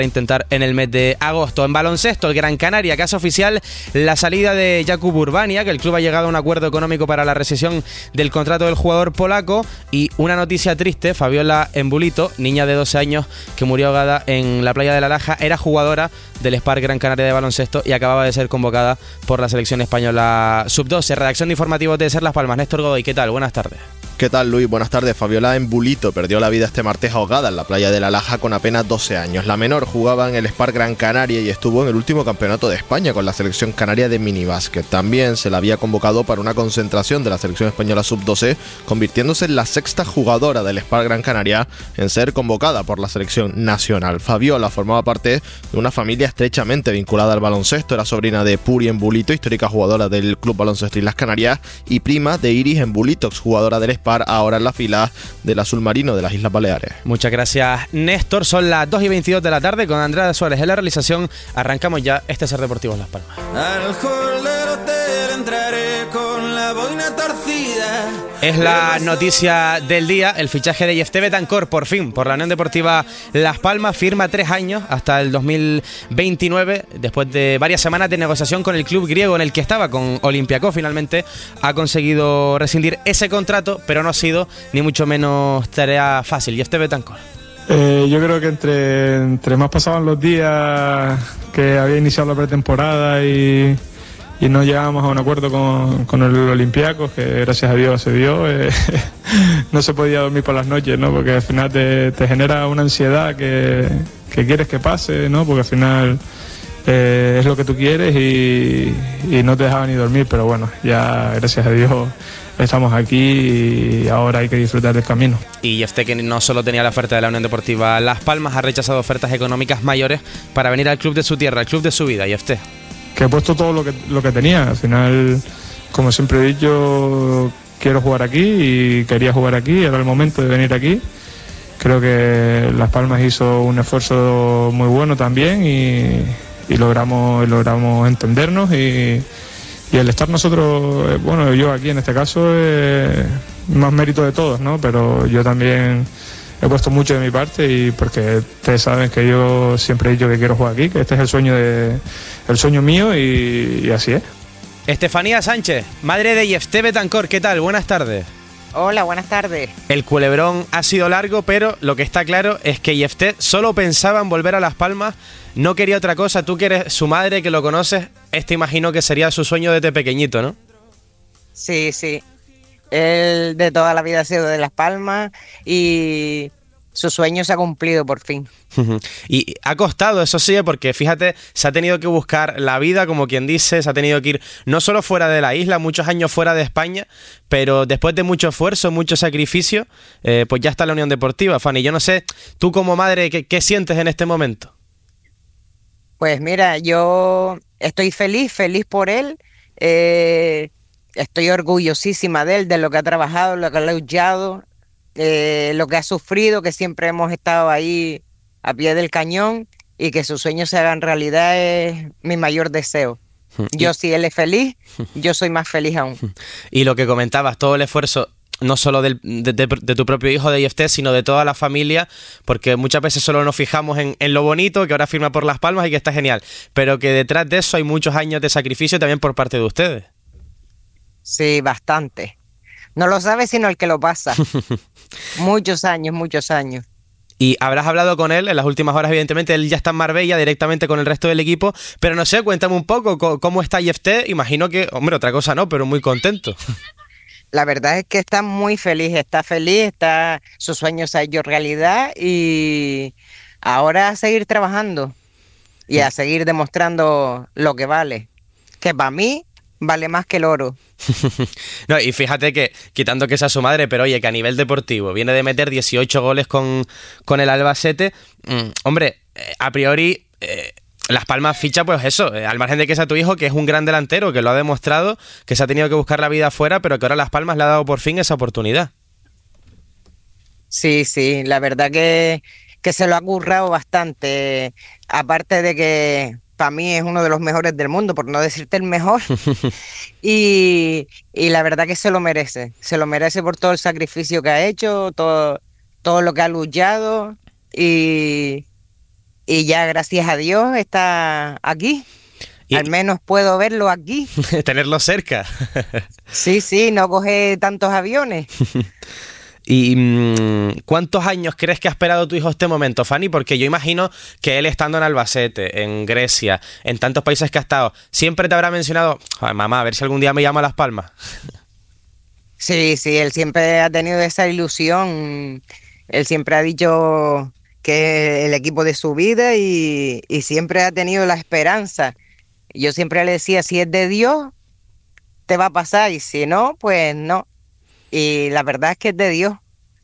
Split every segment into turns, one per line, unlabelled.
intentar en el mes de agosto. En baloncesto, el Gran Canaria, que hace oficial la salida de Jakub Urbania, que el club ha llegado a un acuerdo económico para la rescisión del contrato del jugador polaco. Y una noticia triste: Fabiola Embulito, niña de 12 años que murió ahogada en la playa de La Laja, era jugadora del Spark Gran Canaria de baloncesto y acababa de ser convocada por la selección española sub-12. Redacción de informativos de Ser Las Palmas. Néstor Godoy, ¿qué tal? Buenas tardes.
¿Qué tal, Luis? Buenas tardes. Fabiola Embulito perdió la vida este martes ahogada en la playa de La Laja con apenas 12 años. La menor jugaba en el Spark Gran Canaria y estuvo en el último campeonato de España con la selección canaria de minibásquet. También se la había convocado para una concentración de la selección española sub-12, convirtiéndose en la sexta jugadora del Spark Gran Canaria en ser convocada por la selección nacional. Fabiola formaba parte de una familia estrechamente vinculada al baloncesto. Era sobrina de Puri Embulito, histórica jugadora del Club Baloncesto Islas Canarias, y prima de Iris Embulito, exjugadora del Spark, ahora en la fila del azul marino de las Islas Baleares.
Muchas gracias, Néstor. Son las 2:22 de la tarde con Andrea Suárez en la realización. Arrancamos ya este Ser Deportivos Las Palmas.
Al hall del hotel entraré con la boina torcida.
Es la noticia del día: el fichaje de Yefté Betancor, por fin, por la Unión Deportiva Las Palmas. Firma 3 años hasta el 2029, después de varias semanas de negociación con el club griego en el que estaba, con Olympiacos. Finalmente ha conseguido rescindir ese contrato, pero no ha sido ni mucho menos tarea fácil. Yefté Betancor.
Yo creo que entre más pasaban los días que había iniciado la pretemporada y no llegábamos a un acuerdo con el Olympiacos, que gracias a Dios se dio, no se podía dormir por las noches, ¿no? Porque al final te genera una ansiedad que quieres que pase, ¿no? Porque al final es lo que tú quieres y no te dejaba ni dormir, pero bueno, ya gracias a Dios estamos aquí y ahora hay que disfrutar del camino.
Y Yefté, que no solo tenía la oferta de la Unión Deportiva Las Palmas, ha rechazado ofertas económicas mayores para venir al club de su tierra, al club de su vida. Yefté,
que he puesto todo lo que tenía. Al final, como siempre he dicho, quiero jugar aquí y quería jugar aquí, era el momento de venir aquí. Creo que Las Palmas hizo un esfuerzo muy bueno también y logramos entendernos y el estar nosotros, bueno, yo aquí en este caso, es más mérito de todos, ¿no? Pero yo también he puesto mucho de mi parte, y porque ustedes saben que yo siempre he dicho que quiero jugar aquí, que este es el sueño mío y así es.
Estefanía Sánchez, madre de Yefté Betancor, ¿qué tal? Buenas tardes.
Hola, buenas tardes.
El culebrón ha sido largo, pero lo que está claro es que Yefté solo pensaba en volver a Las Palmas, no quería otra cosa. Tú que eres su madre, que lo conoces, imagino que sería su sueño desde pequeñito, ¿no?
Sí. Él de toda la vida ha sido de Las Palmas y su sueño se ha cumplido por fin.
Y ha costado, eso sí, porque fíjate, se ha tenido que buscar la vida, como quien dice, se ha tenido que ir no solo fuera de la isla, muchos años fuera de España, pero después de mucho esfuerzo, mucho sacrificio, pues ya está la Unión Deportiva. Fanny, yo no sé, tú como madre, ¿qué sientes en este momento?
Pues mira, yo estoy feliz por él. Estoy orgullosísima de él, de lo que ha trabajado, lo que ha luchado, lo que ha sufrido, que siempre hemos estado ahí a pie del cañón, y que sus sueños se hagan realidad es mi mayor deseo. Yo, si él es feliz, yo soy más feliz aún.
Y lo que comentabas, todo el esfuerzo, no solo de tu propio hijo, de Yefté, sino de toda la familia, porque muchas veces solo nos fijamos en lo bonito, que ahora firma por Las Palmas y que está genial, pero que detrás de eso hay muchos años de sacrificio también por parte de ustedes.
Sí, bastante. No lo sabe sino el que lo pasa. Muchos años.
Y habrás hablado con él en las últimas horas, evidentemente. Él ya está en Marbella directamente con el resto del equipo, pero no sé, cuéntame un poco cómo está Yefté. Imagino que, hombre, otra cosa no, pero muy contento.
La verdad es que está muy feliz, su sueño se ha hecho realidad, y ahora a seguir trabajando y a seguir demostrando lo que vale, que para mí vale más que el oro.
No, y fíjate que, quitando que sea su madre, pero oye, que a nivel deportivo viene de meter 18 goles con el Albacete. Hombre, a priori Las Palmas ficha, pues eso, al margen de que sea tu hijo, que es un gran delantero, que lo ha demostrado, que se ha tenido que buscar la vida afuera, pero que ahora Las Palmas le ha dado por fin esa oportunidad.
Sí, la verdad que se lo ha currado bastante, aparte de que para mí es uno de los mejores del mundo, por no decirte el mejor, y la verdad que se lo merece por todo el sacrificio que ha hecho, todo lo que ha luchado, y y ya gracias a Dios está aquí. Al menos puedo verlo aquí.
Tenerlo cerca.
Sí, no coge tantos aviones.
¿Y cuántos años crees que ha esperado tu hijo este momento, Fanny? Porque yo imagino que él estando en Albacete, en Grecia, en tantos países que ha estado, siempre te habrá mencionado, mamá, a ver si algún día me llama a Las Palmas.
Sí, él siempre ha tenido esa ilusión. Él siempre ha dicho que es el equipo de su vida y siempre ha tenido la esperanza. Yo siempre le decía, si es de Dios, te va a pasar, y si no, pues no. Y la verdad es que es de Dios,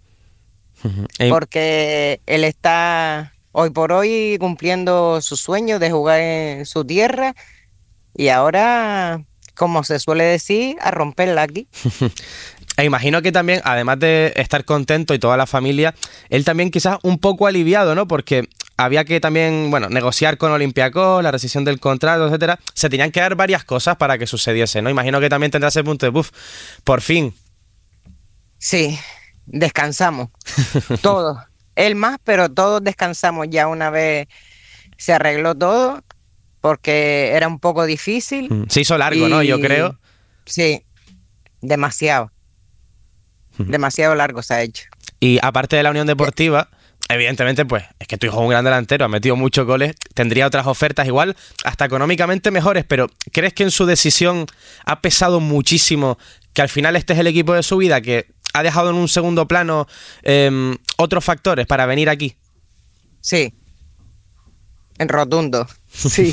porque él está hoy por hoy cumpliendo su sueño de jugar en su tierra y ahora, como se suele decir, a romperla aquí.
E imagino que también, además de estar contento y toda la familia, él también quizás un poco aliviado, ¿no? Porque había que también, negociar con Olympiacos, la rescisión del contrato, etcétera. Se tenían que dar varias cosas para que sucediese, ¿no? Imagino que también tendrá ese punto de, por fin.
Sí, descansamos, todos, él más, pero todos descansamos ya una vez se arregló todo, porque era un poco difícil.
Se hizo largo, ¿no? Yo creo.
Sí, demasiado largo se ha hecho.
Y aparte de la Unión Deportiva, evidentemente, pues, es que tu hijo es un gran delantero, ha metido muchos goles, tendría otras ofertas igual, hasta económicamente mejores, pero ¿crees que en su decisión ha pesado muchísimo que al final este es el equipo de su vida, que ha dejado en un segundo plano otros factores para venir aquí?
Sí, en rotundo, sí.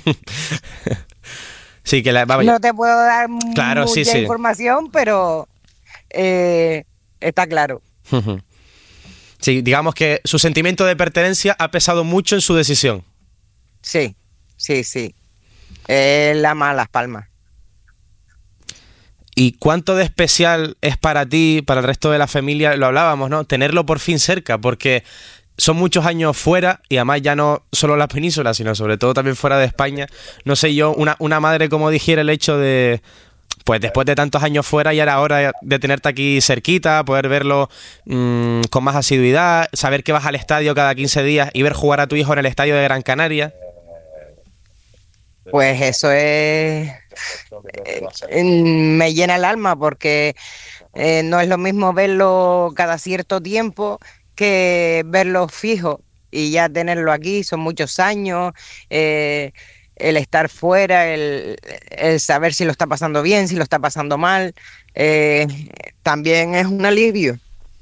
Sí, que
no te puedo dar
claro,
mucha información, pero está claro.
Sí, digamos que su sentimiento de pertenencia ha pesado mucho en su decisión.
Sí. Él ama Las Palmas.
¿Y cuánto de especial es para ti, para el resto de la familia? Lo hablábamos, ¿no? Tenerlo por fin cerca, porque son muchos años fuera y además ya no solo la península, sino sobre todo también fuera de España. No sé yo, una madre como dijera el hecho de, pues después de tantos años fuera, ya era hora de tenerte aquí cerquita, poder verlo con más asiduidad, saber que vas al estadio cada 15 días y ver jugar a tu hijo en el estadio de Gran Canaria.
Pues eso es... me llena el alma, porque no es lo mismo verlo cada cierto tiempo que verlo fijo y ya tenerlo aquí. Son muchos años, el estar fuera, el saber si lo está pasando bien, si lo está pasando mal, también es un alivio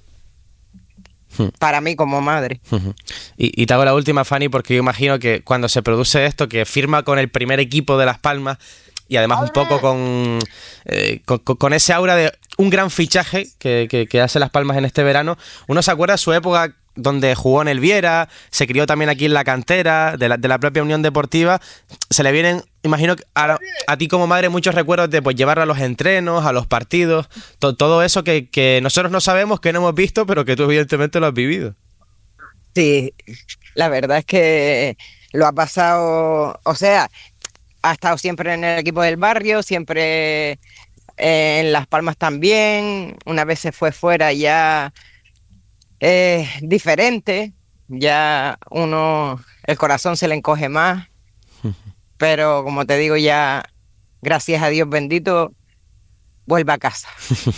para mí como madre.
Y te hago la última, Fanny, porque yo imagino que cuando se produce esto, que firma con el primer equipo de Las Palmas y además un poco con ese aura de un gran fichaje que hace Las Palmas en este verano, uno se acuerda de su época donde jugó en el Viera, se crió también aquí en la cantera de la propia Unión Deportiva. Se le vienen, imagino, a ti como madre muchos recuerdos de pues llevarlo a los entrenos, a los partidos, todo eso que nosotros no sabemos, que no hemos visto, pero que tú evidentemente lo has vivido.
Sí, la verdad es que lo ha pasado, o sea, ha estado siempre en el equipo del barrio, siempre en Las Palmas también. Una vez se fue fuera ya diferente, ya el corazón se le encoge más, pero como te digo, ya gracias a Dios bendito vuelve a casa.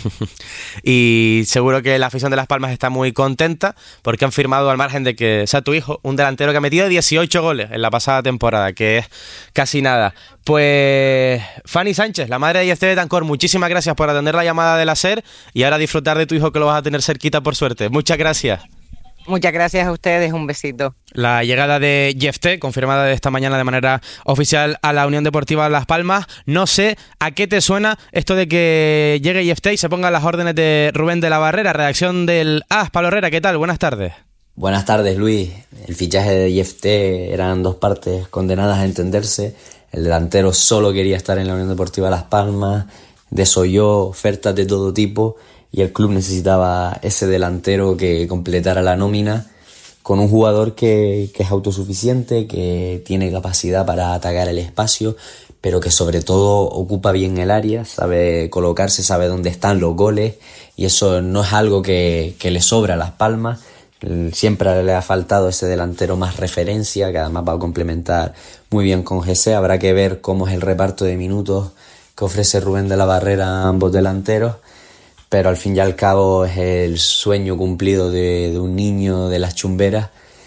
Y seguro que la afición de Las Palmas está muy contenta porque han firmado, al margen de que sea tu hijo, un delantero que ha metido 18 goles en la pasada temporada, que es casi nada. Pues Fanny Sánchez, la madre de Jefté Betancor, muchísimas gracias por atender la llamada de la SER y ahora disfrutar de tu hijo, que lo vas a tener cerquita por suerte. Muchas gracias.
Muchas gracias a ustedes, un besito.
La llegada de Jefté, confirmada de esta mañana de manera oficial a la Unión Deportiva Las Palmas. No sé a qué te suena esto de que llegue Jefté y se ponga las órdenes de Rubén de la Barrera, redacción del AS. Pablo Herrera, ¿qué tal? Buenas tardes.
Buenas tardes, Luis. El fichaje de Jefté eran dos partes condenadas a entenderse. El delantero solo quería estar en la Unión Deportiva Las Palmas, desoyó ofertas de todo tipo y el club necesitaba ese delantero que completara la nómina con un jugador que es autosuficiente, que tiene capacidad para atacar el espacio, pero que sobre todo ocupa bien el área, sabe colocarse, sabe dónde están los goles, y eso no es algo que le sobra a Las Palmas. Siempre le ha faltado ese delantero más referencia, que además va a complementar muy bien con Jesse. Habrá que ver cómo es el reparto de minutos que ofrece Rubén de la Barrera a ambos delanteros, pero al fin y al cabo es el sueño cumplido de un niño de las Chumberas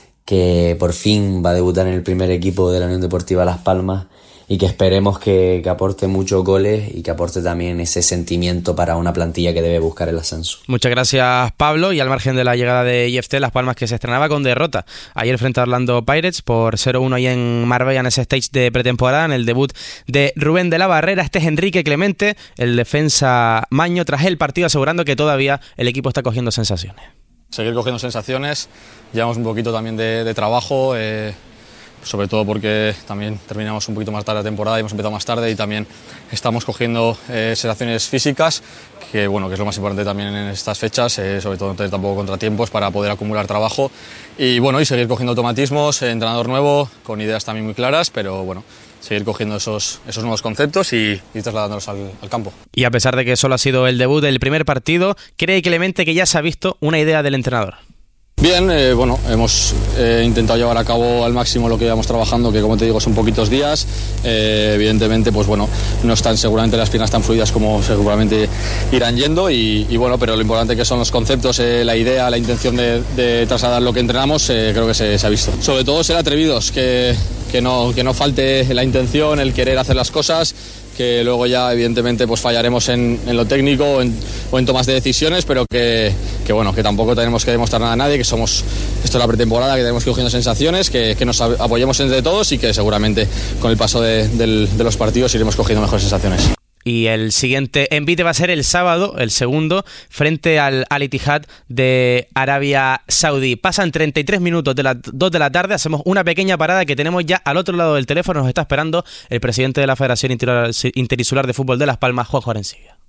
que por fin va a debutar en el primer equipo de la Unión Deportiva Las Palmas y que esperemos que aporte muchos goles y que aporte también ese sentimiento para una plantilla que debe buscar el ascenso.
Muchas gracias, Pablo. Y al margen de la llegada de IFT, Las Palmas que se estrenaba con derrota ayer frente a Orlando Pirates por 0-1 ahí en Marbella en ese stage de pretemporada, en el debut de Rubén de la Barrera. Este es Enrique Clemente, el defensa maño, tras el partido, asegurando que todavía el equipo está cogiendo sensaciones.
Seguir cogiendo sensaciones, llevamos un poquito también de trabajo, sobre todo porque también terminamos un poquito más tarde la temporada y hemos empezado más tarde y también estamos cogiendo sensaciones físicas, que bueno, que es lo más importante también en estas fechas, sobre todo no tener tampoco contratiempos para poder acumular trabajo y bueno, y seguir cogiendo automatismos, entrenador nuevo, con ideas también muy claras, pero bueno, seguir cogiendo esos nuevos conceptos y trasladándolos al campo.
Y a pesar de que solo ha sido el debut del primer partido, cree Clemente que ya se ha visto una idea del entrenador.
Bien, bueno, hemos intentado llevar a cabo al máximo lo que íbamos trabajando, que como te digo son poquitos días. Evidentemente, pues bueno, no están seguramente las piernas tan fluidas como seguramente irán yendo y bueno, pero lo importante que son los conceptos, la idea, la intención de trasladar lo que entrenamos, creo que se ha visto. Sobre todo ser atrevidos, que no falte la intención, el querer hacer las cosas, que luego ya evidentemente pues fallaremos en lo técnico o en tomas de decisiones, pero que bueno, que tampoco tenemos que demostrar nada a nadie, que esto es la pretemporada, que tenemos que ir cogiendo sensaciones, que nos apoyemos entre todos y que seguramente con el paso de los partidos iremos cogiendo mejores sensaciones.
Y el siguiente envite va a ser el sábado, el segundo, frente al Al-Ittihad de Arabia Saudí. Pasan 33 minutos de las 2 de la tarde, hacemos una pequeña parada que tenemos ya al otro lado del teléfono. Nos está esperando el presidente de la Federación Interinsular de Fútbol de Las Palmas, Juanjo Arencibia.